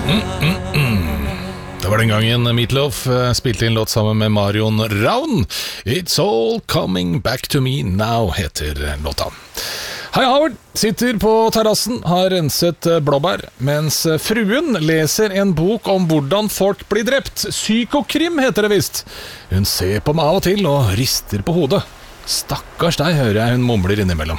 Det var den gangen Meatloaf spilte inn låt sammen med Marion Ravn. It's all coming back to me now, heter låta. Hei Howard, sitter på terrassen, har renset blåbær, mens fruen leser en bok om hvordan folk blir drept. Psykokrim heter det visst. Hun ser på meg av og til og rister på hodet. Stakkars deg, hører jeg hun mumler innimellom.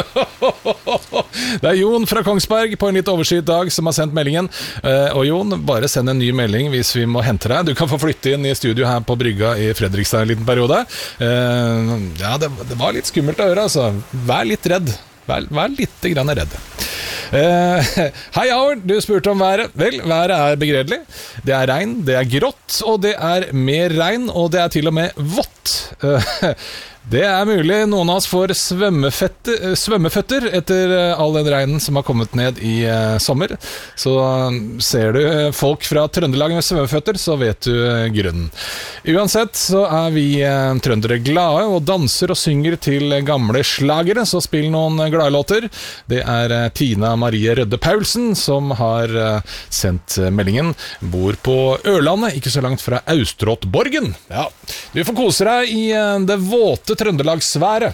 Det Jon fra Kongsberg på en litt overskyet dag som har sendt meldingen. Og Jon, bare send en ny melding hvis vi må hente deg. Du kan få flytte inn i studio her på Brygga i Fredrikstad en liten periode. Ja, det var litt skummelt å høre, altså. Vær litt redd. Vær litt grann redd. Hei Howard, du spurte om været. Vel, været er begredelig. Det er regn, det er grått, og det er mer regn, og det er til og med vått. Det er mulig noen av oss får svømmeføtter etter all den regnen som har kommet ned i sommer. Så ser du folk fra Trøndelag med svømmeføtter, så vet du grunnen. Uansett så er vi trøndere glade og danser og synger til gamle slagere, så spill noen glade låter. Det er Tina Marie Rødde Paulsen som har sendt meldingen. Bor på Ørlandet, ikke så langt fra Austråttborgen. Ja, du får kose deg i det våte Trøndelagsværet.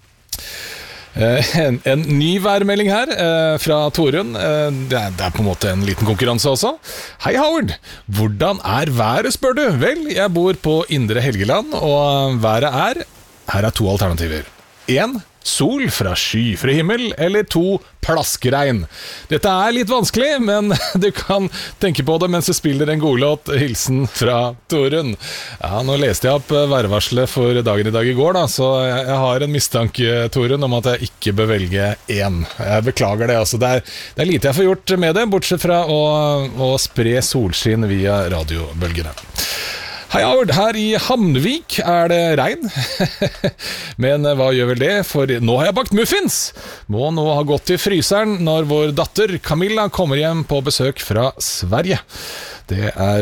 En ny værmelding her fra Torunn. Det er på en måte en liten konkurranse også. Hei Howard, hvordan er været, spør du? Vel, jeg bor på Indre Helgeland, og været er... Her er 2 alternativer. 1. Sol fra skyfri himmel, eller 2. Plaskregn. Dette er litt vanskelig, men du kan tenke på det mens du spiller en godlåt. Hilsen fra Torunn. Ja, nå leste jeg opp værvarselet for dagen i dag i går, da, så jeg har en mistanke, Torunn, om at jeg ikke bør velge 1. Jeg beklager det, altså. Det er lite jeg får gjort med det, bortsett fra å spre solskinn via radiobølgene. Hei Howard, her i Hamnvik er det regn. Men hva gjør vel det, for nå har jeg bakt muffins. Må nå ha gått til fryseren når vår datter Camilla kommer hjem på besøk fra Sverige. Det er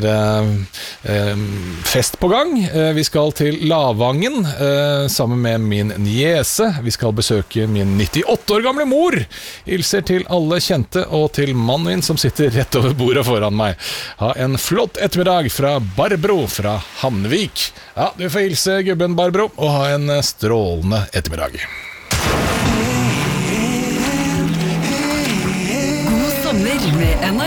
fest på gang. Vi skal til Lavangen sammen med min niese. Vi skal besøke min 98 år gamle mor. Hilser til alle kjente og til mannen min som sitter rett over bordet foran meg. Ha en flott ettermiddag fra Barbro fra Hamnvik. Ja, du får hilse gubben Barbro og ha en strålende ettermiddag. God sommer med NRK.